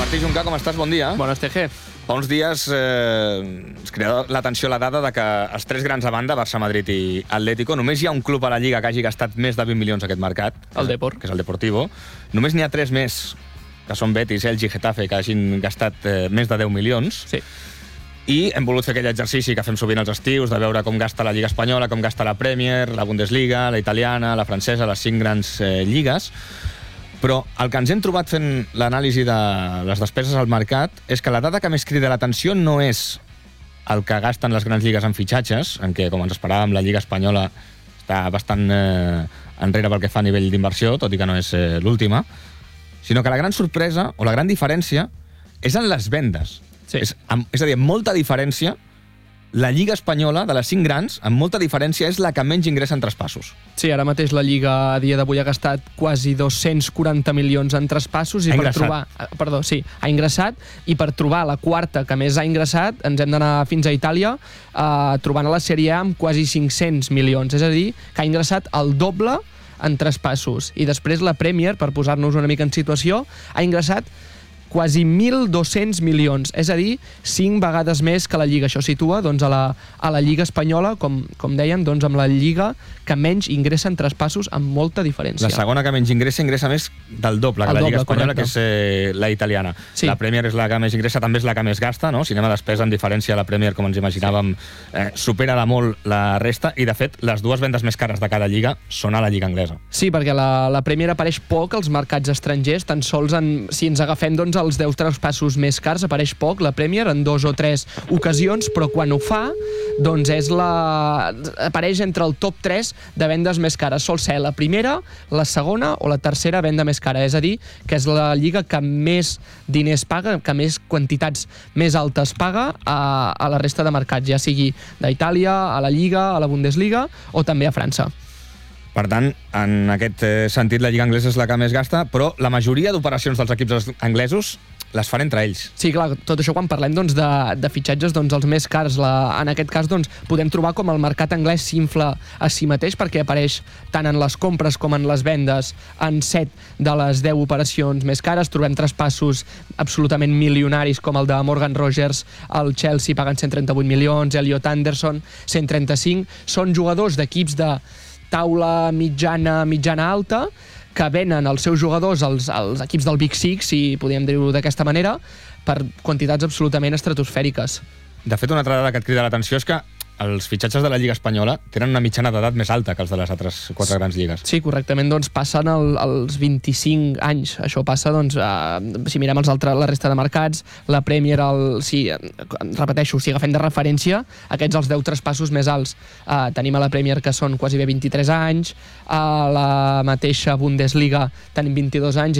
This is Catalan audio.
Martí Juncà, com estàs? Bon dia. Bones, TG. Fa uns dies es crida l'atenció la dada de que els tres grans a banda, Barça, Madrid i Atlético, només hi ha un club a la Lliga que hagi gastat més de 20 milions aquest mercat, El Depor. que és el Deportivo. Només n'hi ha tres més, que són Betis, Elx i Getafe, que hagin gastat més de 10 milions. Sí. I hem volgut fer aquell exercici que fem sovint als estius, de veure com gasta la Lliga Espanyola, com gasta la Premier, la Bundesliga, la italiana, la francesa, les 5 grans lligues. Però el que ens hem trobat fent l'anàlisi de les despeses al mercat és que la dada que més crida l'atenció no és el que gasten les grans lligues en fitxatges, en què, com ens esperàvem, la Lliga Espanyola està bastant enrere pel que fa a nivell d'inversió, tot i que no és l'última, sinó que la gran sorpresa, o la gran diferència, és en les vendes. Sí. És a dir, amb molta diferència, la Lliga Espanyola, de les 5 grans, amb molta diferència, és la que menys ingressa en traspassos. Sí, ara mateix la Lliga a dia d'avui ha gastat quasi 240 milions en traspassos i ha ingressat, i per trobar la quarta que més ha ingressat ens hem d'anar fins a Itàlia, trobant a la Sèrie A amb quasi 500 milions, és a dir, que ha ingressat el doble en traspassos. I després la Premier, per posar-nos una mica en situació, ha ingressat quasi 1.200 milions, és a dir, 5 vegades més que la Lliga. Això situa doncs, a la Lliga Espanyola, com dèiem, doncs, amb la Lliga que menys ingressa en traspassos, amb molta diferència. La segona que menys ingressa més del doble que la Lliga Espanyola, correcte, que és la italiana. Sí. La Premier és la que més ingressa, també és la que més gasta, no? Si anem a despesa, en diferència, la Premier, com ens imaginàvem, supera de molt la resta, i de fet, les dues vendes més cares de cada lliga són a la Lliga anglesa. Sí, perquè la Premier apareix poc als mercats estrangers, tan sols si ens agafem doncs, els 10 traspassos més cars, apareix poc la Premier en 2 o 3 ocasions, però quan ho fa, doncs apareix entre el top 3 de vendes més cares. Sol ser la primera, la segona o la tercera venda més cara. És a dir, que és la lliga que més diners paga, que més quantitats més altes paga a la resta de mercats, ja sigui d'Itàlia, a la Lliga, a la Bundesliga o també a França. Per tant, en aquest sentit, la Lliga anglesa és la que més gasta, però la majoria d'operacions dels equips anglesos les fan entre ells. Sí, clar, tot això quan parlem doncs, de fitxatges, doncs, els més cars. En aquest cas doncs, podem trobar com el mercat anglès s'infla a si mateix, perquè apareix tant en les compres com en les vendes en 7 de les 10 operacions més cares. Trobem traspassos absolutament milionaris com el de Morgan Rogers al Chelsea, pagant 138 milions, Elliot Anderson, 135. Són jugadors d'equips de taula mitjana alta, que venen els seus jugadors als equips del Big Six, si podríem dir-ho d'aquesta manera, per quantitats absolutament estratosfèriques. De fet, una altra dada que et crida l'atenció és que els fitxatges de la Lliga Espanyola tenen una mitjana d'edat més alta que els de les altres 4 grans lligues. Sí, correctament, doncs passen els 25 anys. Això passa, doncs, si mirem la resta de mercats, la Premier, repeteixo, si agafem de referència, aquests els 10 traspassos més alts. Tenim a la Premier que són quasi bé 23 anys, a la mateixa Bundesliga tenim 22 anys,